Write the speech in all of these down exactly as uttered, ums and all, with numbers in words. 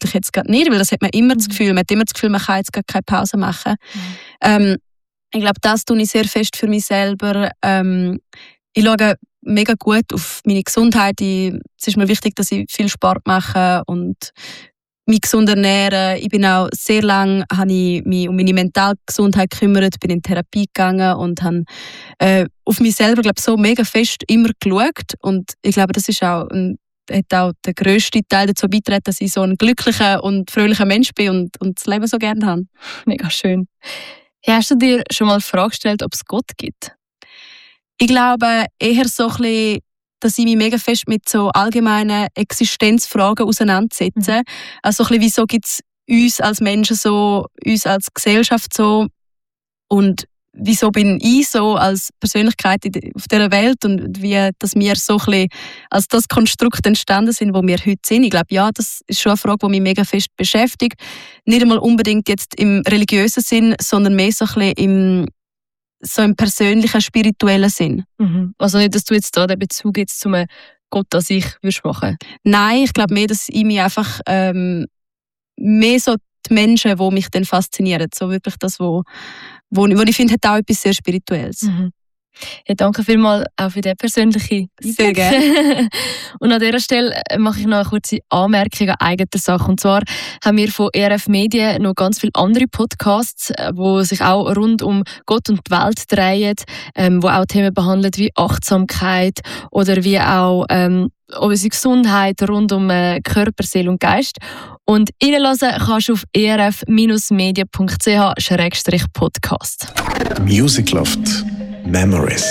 ich jetzt gerade nicht, weil das hat man immer das Gefühl, man hat immer das Gefühl, man kann jetzt gerade keine Pause machen. Mhm. Ähm, ich glaube, das tue ich sehr fest für mich selber. Ähm, ich schaue mega gut auf meine Gesundheit. Ich, es ist mir wichtig, dass ich viel Sport mache und mich gesund ernähren. Ich bin auch sehr lange, habe ich mich um meine mentale Gesundheit gekümmert, bin in Therapie gegangen und habe äh, auf mich selber, glaube ich, so mega fest immer geschaut. Und ich glaube, das ist auch ein, hat auch der grösste Teil dazu beigetragen, dass ich so ein glücklicher und fröhlicher Mensch bin und, und das Leben so gerne habe. Mega schön. Ja, hast du dir schon mal die Frage gestellt, ob es Gott gibt? Ich glaube eher so ein bisschen, dass ich mich mega fest mit so allgemeinen Existenzfragen auseinandersetze. Mhm. Also ein bisschen, wieso gibt es uns als Menschen so, uns als Gesellschaft so und wieso bin ich so als Persönlichkeit auf dieser Welt und wie dass wir so ein bisschen als das Konstrukt entstanden sind, wo wir heute sind. Ich glaube, ja, das ist schon eine Frage, die mich mega fest beschäftigt. Nicht einmal unbedingt jetzt im religiösen Sinn, sondern mehr so ein bisschen im so im persönlichen, spirituellen Sinn. Mhm. Also nicht, dass du jetzt da den Bezug jetzt zum Gott an sich würdest machen? Nein, ich glaube mehr, dass ich mich einfach ähm, mehr so die Menschen, die mich dann faszinieren, so wirklich das, wo, wo, wo ich finde, hat auch etwas sehr Spirituelles. Mhm. Ja, danke vielmals auch für den persönlichen Einblick. Sehr gerne. Und an dieser Stelle mache ich noch eine kurze Anmerkung an eigener Sache. Und zwar haben wir von E R F Medien noch ganz viele andere Podcasts, die sich auch rund um Gott und die Welt drehen, ähm, wo auch Themen behandeln wie Achtsamkeit oder wie auch ähm, unsere Gesundheit rund um äh, Körper, Seele und Geist. Und reinhören kannst du auf e r f media punkt c h slash podcast. Music Loft Memories.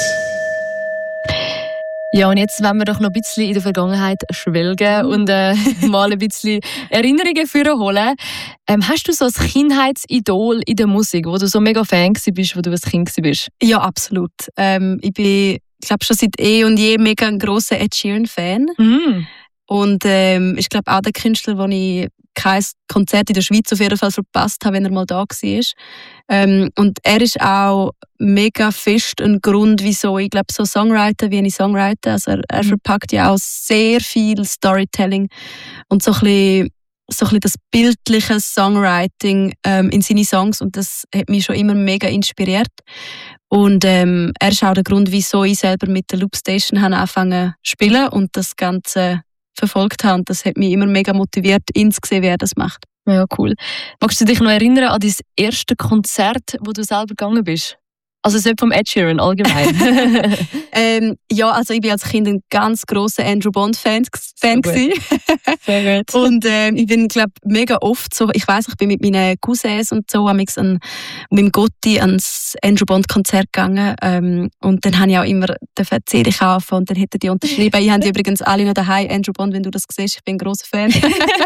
Ja, und jetzt wollen wir doch noch ein bisschen in der Vergangenheit schwelgen und äh, mal ein bisschen Erinnerungen vorholen. Ähm, hast du so ein Kindheitsidol in der Musik, wo du so mega Fan bist, wo du als Kind bist? Ja, absolut. Ähm, ich bin, ich glaube, schon seit eh und je mega ein grosser Ed Sheeran-Fan. Mm. Und ähm, ich glaube auch der Künstler, wo ich kein Konzert in der Schweiz auf jeden Fall verpasst habe, wenn er mal da war. Ähm, und er ist auch mega fest ein Grund, wieso ich glaube, so Songwriter wie ich Songwriter. Also er, er verpackt ja auch sehr viel Storytelling und so ein bisschen, so ein bisschen das bildliche Songwriting ähm, in seine Songs und das hat mich schon immer mega inspiriert. Und ähm, er ist auch der Grund, wieso ich selber mit der Loopstation angefangen zu spielen und das Ganze verfolgt habe. Und das hat mich immer mega motiviert, ihn zu sehen, wie er das macht. Ja, cool. Magst du dich noch erinnern an dein erste Konzert, wo du selber gegangen bist? Also es ist nicht vom Ed Sheeran, allgemein. ähm, ja, also ich war als Kind ein ganz grosser Andrew Bond-Fan. Fan Sehr gut. Und ähm, ich bin, glaube mega oft so, ich weiss, ich bin mit meinen Cousins und so an, mit dem Gotti ans Andrew Bond-Konzert gegangen. Ähm, und dann habe ich auch immer die C D kaufen und dann hätten die unterschrieben. Ich habe die übrigens alle noch daheim. Andrew Bond, wenn du das siehst, ich bin ein grosser Fan.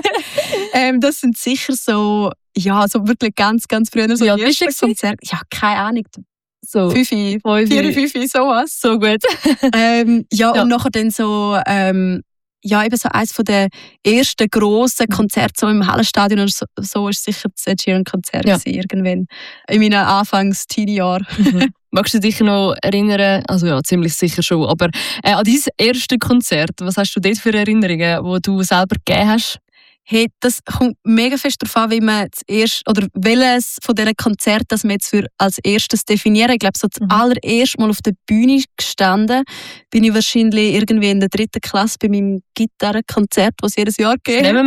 ähm, das sind sicher so, ja, so wirklich ganz, ganz früher so ja, die ersten Konzerte. Ja, keine Ahnung. So. Fünfi, vier, fünfi, sowas. So gut. ähm, ja, ja, und nachher dann so, ähm, ja, eben so eines der ersten grossen Konzerte so im Hallenstadion oder so, so ist sicher das Ed Sheeran-Konzert ja. irgendwann in meinen Anfangs-Teenie-Jahren. Mhm. Magst du dich noch erinnern, also ja, ziemlich sicher schon, aber äh, an dein erstes Konzert, was hast du dort für Erinnerungen, die du selber gegeben hast? Hey, das kommt mega fest darauf an, wie man das erste, oder welches von diesen Konzerten das wir jetzt für als erstes definieren. Ich glaube, so das mhm. allererste Mal auf der Bühne gestanden bin ich wahrscheinlich irgendwie in der dritten Klasse bei meinem Gitarrenkonzert, das es jedes Jahr gibt. Nehmen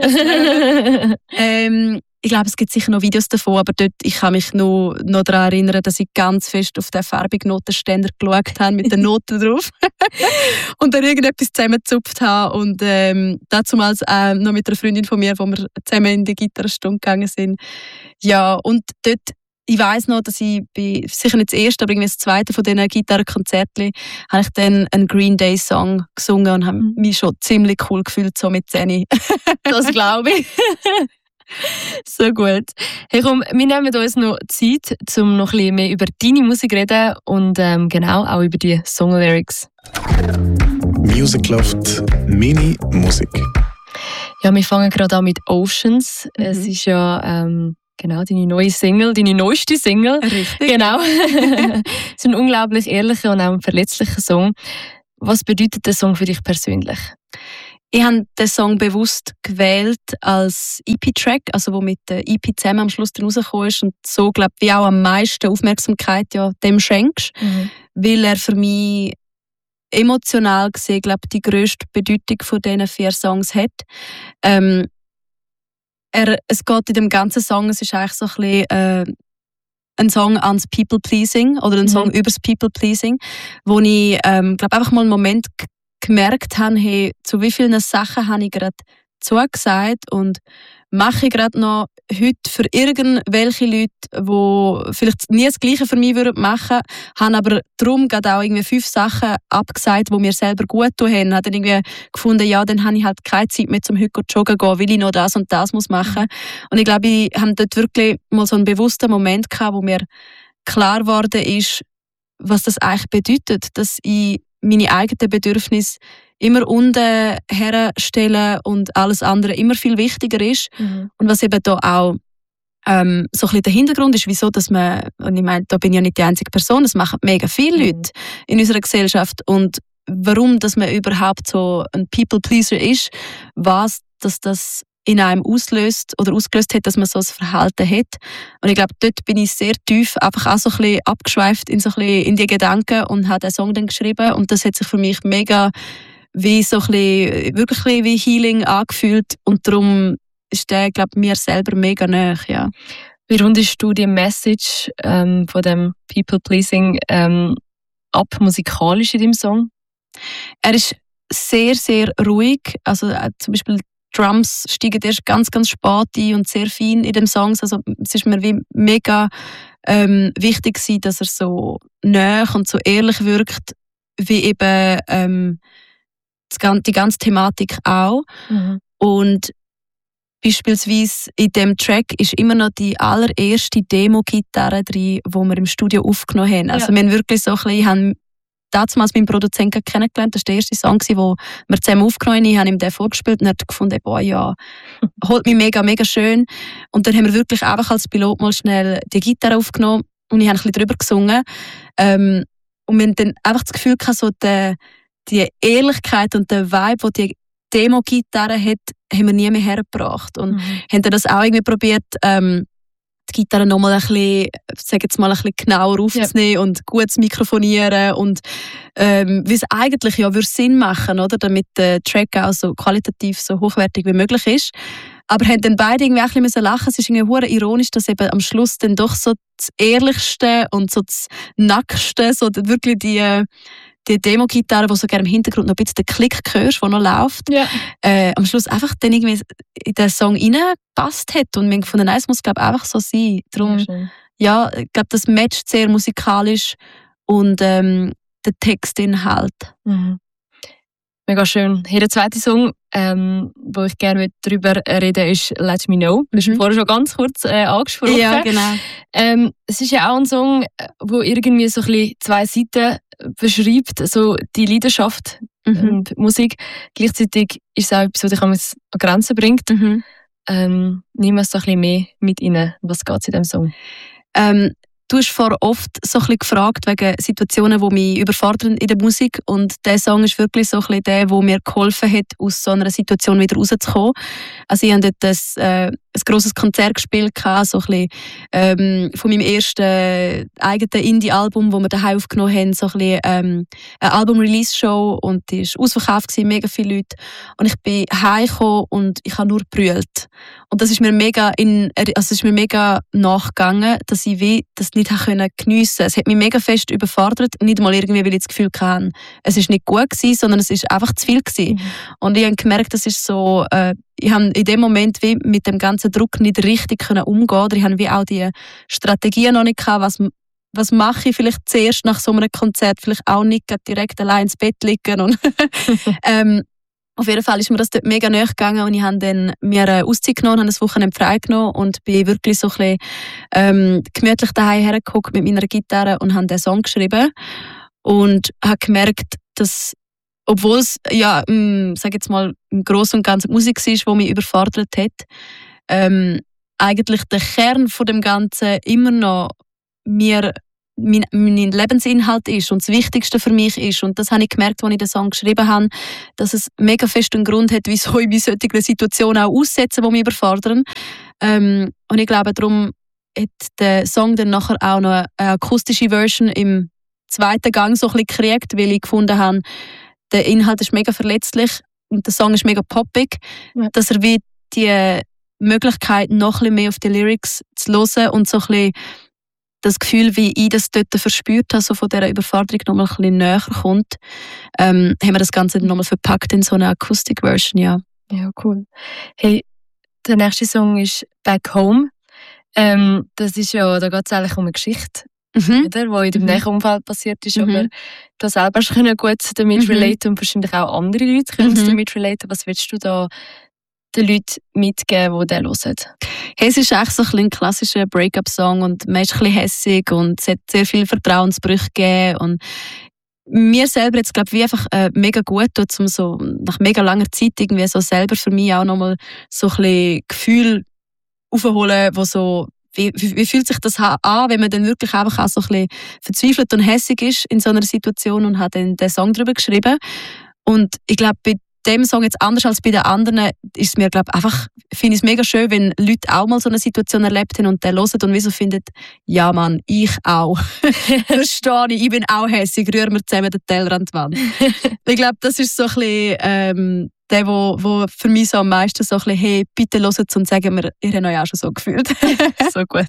wir. ähm, ich glaube, es gibt sicher noch Videos davon, aber dort, ich kann mich noch, noch daran erinnern, dass ich ganz fest auf den farbigen Notenständer geschaut habe, mit den Noten drauf. Und dann irgendetwas zusammengezupft habe. Und ähm, damals äh, noch mit einer Freundin von mir, wo wir zusammen in die Gitarrenstunde gegangen sind. Ja, und dort, ich weiss noch, dass ich bei, sicher nicht das erste, aber irgendwie das zweite von diesen Gitarrenkonzerten, habe ich dann einen Green Day Song gesungen und habe mich schon ziemlich cool gefühlt, so mit zehn. Das glaube ich. So gut. Hey, komm, wir nehmen uns noch Zeit, um noch ein bisschen mehr über deine Musik zu reden und ähm, genau auch über die Songlyrics. Music Loft Mini Musik. Ja, wir fangen gerade an mit Oceans. Mhm. Es ist ja ähm, genau deine neue Single, deine neueste Single. Richtig. Genau. Es ist ein unglaublich ehrlicher und auch ein verletzlicher Song. Was bedeutet der Song für dich persönlich? Ich habe den Song bewusst gewählt als E P-Track, also wo mit der E P zusammen am Schluss dann rausgekommen ist und so, glaube ich, wie auch am meisten Aufmerksamkeit ja dem schenkst, mhm. weil er für mich emotional gesehen, glaube ich, die grösste Bedeutung von diesen vier Songs hat. Ähm, er, es geht in dem ganzen Song, es ist eigentlich so ein bisschen äh, ein Song ans People-Pleasing oder ein mhm. Song übers People-Pleasing, wo ich, ähm, glaube einfach mal einen Moment g- gemerkt habe, hey, zu wie vielen Sachen habe ich gerade zugesagt und mache ich gerade noch heute für irgendwelche Leute, die vielleicht nie das Gleiche für mich würden machen, haben aber darum gerade auch irgendwie fünf Sachen abgesagt, die mir selber gut tun haben. Habe dann irgendwie gefunden, ja, dann habe ich halt keine Zeit mehr, um heute joggen zu gehen, weil ich noch das und das muss machen muss. Und ich glaube, ich habe dort wirklich mal so einen bewussten Moment gehabt, wo mir klar geworden ist, was das eigentlich bedeutet, dass ich meine eigenen Bedürfnisse immer unten herstellen und alles andere immer viel wichtiger ist. Mhm. Und was eben da auch ähm, so ein bisschen der Hintergrund ist, wieso, dass man, und ich meine, da bin ich ja nicht die einzige Person, das machen mega viele mhm. Leute in unserer Gesellschaft und warum, dass man überhaupt so ein People-Pleaser ist, was, dass das in einem auslöst oder ausgelöst hat, dass man so ein Verhalten hat. Und ich glaube, dort bin ich sehr tief einfach auch so ein bisschen abgeschweift in, so ein bisschen in die Gedanken und habe den Song dann geschrieben und das hat sich für mich mega wie so ein bisschen, wirklich ein bisschen wie Healing angefühlt und darum ist der, glaube ich, mir selber mega nahe, ja. Wie rundest du die Message ähm, von dem People-Pleasing ähm, ab, musikalisch in deinem Song? Er ist sehr, sehr ruhig, also äh, zum Beispiel Drums steigen erst ganz, ganz spät ein und sehr fein in den Songs. Also es ist mir wie mega ähm, wichtig gewesen, dass er so nah und so ehrlich wirkt, wie eben ähm, das, die ganze Thematik auch. Mhm. Und beispielsweise in dem Track ist immer noch die allererste Demo-Gitarre drin, die wir im Studio aufgenommen haben. Also ja. wir haben wirklich so ein bisschen, ich habe damals meinen Produzenten kennengelernt. Das war der erste Song, den wir zusammen aufgenommen haben. Ich habe ihm den vorgespielt und er hat gefunden, boah, ja, holt mich mega, mega schön. Und dann haben wir wirklich einfach als Pilot mal schnell die Gitarre aufgenommen und ich habe ein bisschen drüber gesungen. Ähm, und wir haben dann einfach das Gefühl gehabt, so die, die Ehrlichkeit und der Vibe, die die Demo-Gitarre hat, haben wir nie mehr hergebracht. Und mhm. haben dann das auch irgendwie probiert, ähm, die Gitarre nochmal ein bisschen, sag jetzt mal, ein bisschen genauer aufzunehmen ja. und gut zu mikrofonieren und ähm, wie es eigentlich ja würde Sinn machen, oder, damit der Track auch so qualitativ so hochwertig wie möglich ist. Aber haben dann beide irgendwie auch ein bisschen lachen. Es ist irgendwie hure ironisch, dass eben am Schluss dann doch so das Ehrlichste und so das Nackste, so wirklich die die Demo-Gitarre, wo so gerne im Hintergrund noch ein bisschen den Klick hörst, der noch läuft, ja. äh, am Schluss einfach dann irgendwie in den Song reingepasst hat. Und wir haben gefunden, nein, es muss, glaube ich, einfach so sein. Darum, ja, ja, ich glaube, das matcht sehr musikalisch und ähm, der Textinhalt. Mhm. Mega schön. Hier der zweite Song, ähm, wo ich gerne darüber reden ist «Let Me Know». Du hast ihn mhm. vorher schon ganz kurz äh, angesprochen. Ja, genau. Ähm, es ist ja auch ein Song, der irgendwie so ein bisschen zwei Seiten beschreibt, so die Leidenschaft mhm. und Musik. Gleichzeitig ist es auch etwas, was dich an Grenzen bringt. Mhm. Ähm, nimm uns so ein bisschen mehr mit rein. Was geht es in diesem Song? Ähm, Du hast vor oft so ein bisschen gefragt wegen Situationen, die mich überfordern in der Musik. Und dieser Song ist wirklich so ein bisschen der, der mir geholfen hat, aus so einer Situation wieder rauszukommen. Also ich habe dort ein, äh, ein grosses Konzert gespielt, so ein bisschen, ähm, von meinem ersten eigenen Indie-Album, das wir daheim aufgenommen haben, so ein bisschen, ähm, eine Album-Release-Show und die war ausverkauft gewesen, mega viele Leute. Und ich bin heimgekommen und ich habe nur gebrüllt. Und das ist mir mega, in, also ist mir mega nachgegangen, dass ich wie das nicht geniessen konnte. Es hat mich mega fest überfordert, nicht mal irgendwie, weil ich das Gefühl hatte, es war nicht gut gewesen, sondern es war einfach zu viel gewesen. Mhm. Und ich habe gemerkt, das ist so, äh, ich habe in dem Moment wie mit dem ganzen Druck nicht richtig können umgehen, oder ich habe wie auch die Strategie noch nicht gehabt, was was mache ich vielleicht zuerst nach so einem Konzert, vielleicht auch nicht direkt allein ins Bett liegen und ähm, auf jeden Fall ist mir das dort mega nahe gegangen und ich habe dann mir eine Auszeit genommen, habe ein Wochenende frei genommen und bin wirklich so ein bisschen ähm, gemütlich daheim hergeguckt mit meiner Gitarre und habe den Song geschrieben und habe gemerkt, dass, obwohl es ja, ähm, sag jetzt mal, im Großen und Ganzen Musik ist, die mich überfordert hat, ähm, eigentlich der Kern von dem Ganzen immer noch mir mein, mein Lebensinhalt ist und das Wichtigste für mich ist. Und das habe ich gemerkt, als ich den Song geschrieben habe, dass es mega fest einen Grund hat, wieso ich mich solche Situationen auch aussetze, die mich überfordern. Ähm, und ich glaube, darum hat der Song dann nachher auch noch eine akustische Version im zweiten Gang so ein bisschen gekriegt, weil ich gefunden habe, der Inhalt ist mega verletzlich und der Song ist mega poppig, ja. Dass er wie die Möglichkeit, noch ein bisschen mehr auf die Lyrics zu hören und so ein bisschen das Gefühl, wie ich das dort verspürt habe, so von dieser Überforderung noch mal ein bisschen näher kommt, ähm, haben wir das Ganze noch mal verpackt in so eine Akustik-Version, ja. Ja, cool. Hey, der nächste Song ist Back Home. Ähm, das ist ja, da geht es eigentlich um eine Geschichte, mhm. oder, die in dem mhm. nächsten Umfeld passiert ist, mhm. aber du selber können gut damit mhm. relaten und wahrscheinlich auch andere Leute können mhm. damit relaten. Was willst du da den Leuten mitgeben, die den hören? Hey, es ist echt so ein, ein klassischer Break-up-Song und man ist ein bisschen hässig und es hat sehr viele Vertrauensbrüche gegeben und mir selber jetzt glaube ich einfach äh, mega gut tut, um so nach mega langer Zeit irgendwie so selber für mich auch nochmal so ein bisschen Gefühl aufholen, wo so wie, wie, wie fühlt sich das an, wenn man dann wirklich einfach auch so ein bisschen verzweifelt und hässig ist in so einer Situation und hat dann den Song darüber geschrieben. Und ich glaube, bei dem Song jetzt anders als bei den anderen ist es mir, glaube einfach, finde ich es mega schön, wenn Leute auch mal so eine Situation erlebt haben und den hören und wieso finden, ja Mann, ich auch. Verstehe ich, ich bin auch hässig, rühren wir zusammen den Teller an die Wand. Ich glaube, das ist so ein bisschen ähm, der, wo, wo für mich so am meisten so ein bisschen, hey, bitte hört es und sagen mir, ihr habt euch auch schon so gefühlt. So gut.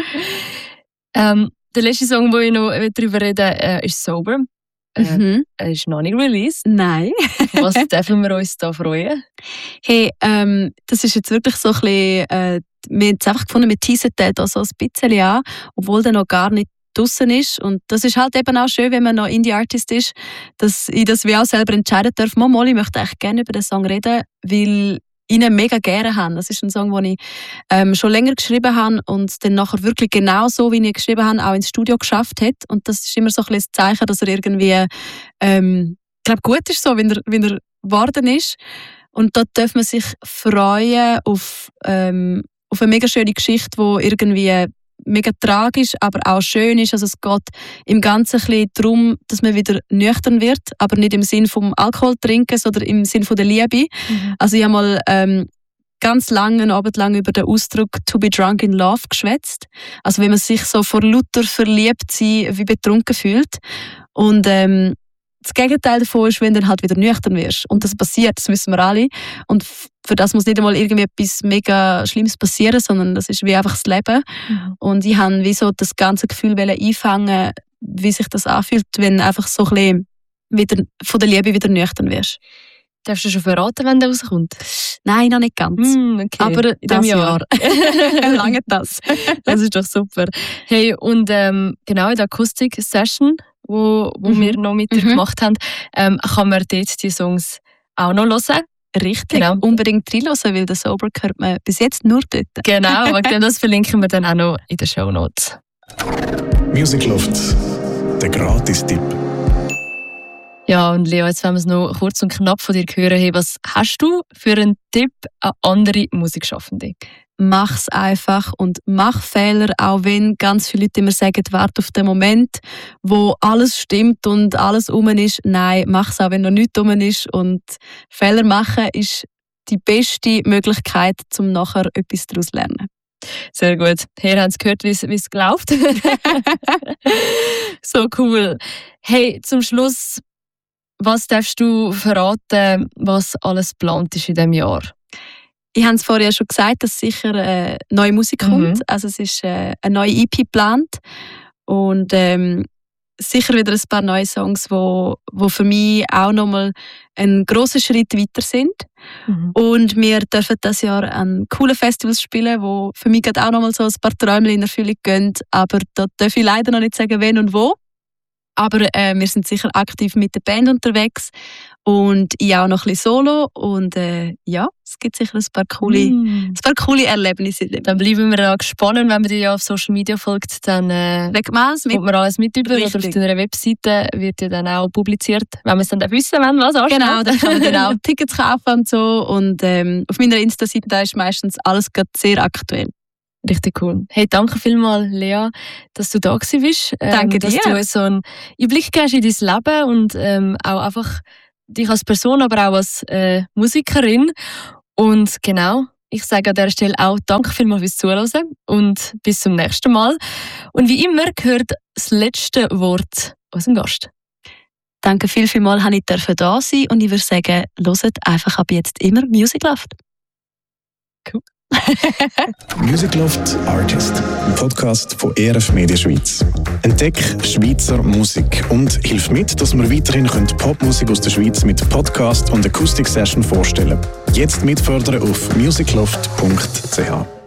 Ähm, der letzte Song, den ich noch darüber rede, äh, ist «Sober». Äh, mhm. Er ist noch nicht released. Nein. Was dürfen wir uns da freuen? Hey, ähm, das ist jetzt wirklich so ein bisschen, äh, wir haben es einfach gefunden, wir teasen den da so ein bisschen an, obwohl der noch gar nicht draussen ist. Und das ist halt eben auch schön, wenn man noch Indie-Artist ist, dass ich das wie auch selber entscheiden darf. Mal, ich möchte echt gerne über den Song reden, weil ich ihn mega gerne habe. Das ist ein Song, den ich ähm, schon länger geschrieben habe und dann nachher wirklich genau so, wie ich ihn geschrieben habe, auch ins Studio geschafft hat. Und das ist immer so ein bisschen das Zeichen, dass er irgendwie ähm, ich glaube, gut ist so, wenn er, wenn er geworden ist. Und dort darf man sich freuen auf, ähm, auf eine mega schöne Geschichte, die irgendwie mega tragisch, aber auch schön ist. Also es geht im Ganzen ein bisschen darum, dass man wieder nüchtern wird, aber nicht im Sinn vom Alkohol trinken, sondern im Sinn von der Liebe. Mhm. Also ich habe mal ähm, ganz lange, einen Abend lang über den Ausdruck «to be drunk in love» geschwätzt. Also wenn man sich so vor lauter verliebt sein wie betrunken fühlt. Und ähm, das Gegenteil davon ist, wenn du dann halt wieder nüchtern wirst. Und das passiert, das wissen wir alle. Und für das muss nicht einmal irgendwie etwas mega Schlimmes passieren, sondern das ist wie einfach das Leben. Mhm. Und ich habe wie so das ganze Gefühl einfangen, wie sich das anfühlt, wenn du einfach so ein bisschen wieder von der Liebe wieder nüchtern wirst. Darfst du schon verraten, wenn der rauskommt? Nein, noch nicht ganz. Mm, okay. Aber in diesem Jahr. Jahr. Lange das. Das ist doch super. Hey, und ähm, genau in der Akustik-Session, wo, wo mhm. wir noch mit dir mhm. gemacht haben, ähm, kann man dort die Songs auch noch hören. Richtig, genau. Unbedingt reinhören, weil den Sober hört man bis jetzt nur dort. Genau, und das verlinken wir dann auch noch in den Shownotes. Music Loft, der Gratis-Tipp. Ja, und Leo, jetzt wollen wir es noch kurz und knapp von dir hören. Hey, was hast du für einen Tipp an andere Musikschaffende? Mach's einfach und mach Fehler, auch wenn ganz viele Leute immer sagen, warte auf den Moment, wo alles stimmt und alles rum ist. Nein, mach's auch, wenn noch nichts rum ist. Und Fehler machen ist die beste Möglichkeit, um nachher etwas daraus zu lernen. Sehr gut. Hier haben Sie gehört, wie es läuft. So cool. Hey, zum Schluss, was darfst du verraten, was alles geplant ist in diesem Jahr? Ich habe es vorher schon gesagt, dass sicher äh, neue Musik kommt. Mhm. Also es ist äh, eine neue E P geplant und ähm, sicher wieder ein paar neue Songs, wo, wo für mich auch nochmal einen grossen Schritt weiter sind. Mhm. Und wir dürfen dieses Jahr an coolen Festivals spielen, wo für mich auch nochmal so ein paar Träume in Erfüllung gehen. Aber da darf ich leider noch nicht sagen, wen und wo. Aber äh, wir sind sicher aktiv mit der Band unterwegs und ich auch noch ein bisschen solo. Und äh, ja, es gibt sicher ein paar coole, mm. ein paar coole Erlebnisse. Dann bleiben wir da gespannt, wenn man dir ja auf Social Media folgt, dann äh, alles mit. kommt man alles mit über. Oder auf deiner Webseite wird ja dann auch publiziert, wenn wir es dann wissen, wenn was ansteht. Genau, dann kann man dann auch Tickets kaufen und so. Und ähm, auf meiner Insta-Seite ist meistens alles gerade sehr aktuell. Richtig cool. Hey, danke vielmals, Lea, dass du da gewesen bist. Ähm, Danke dass dir. du uns so einen Einblick gibst in dein Leben und ähm, auch einfach dich als Person, aber auch als äh, Musikerin. Und genau, ich sage an dieser Stelle auch danke vielmals fürs Zuhören und bis zum nächsten Mal. Und wie immer gehört das letzte Wort unserem Gast. Danke viel, viel mal, dass ich da sein und ich würde sagen, hört einfach ab jetzt immer Music Loft. Cool. Music Loft Artist, ein Podcast von E R F Media Schweiz. Entdeck Schweizer Musik und hilf mit, dass wir weiterhin Popmusik aus der Schweiz mit Podcast und Akustik-Session vorstellen können. Jetzt mitfördern auf musicloft punkt c h.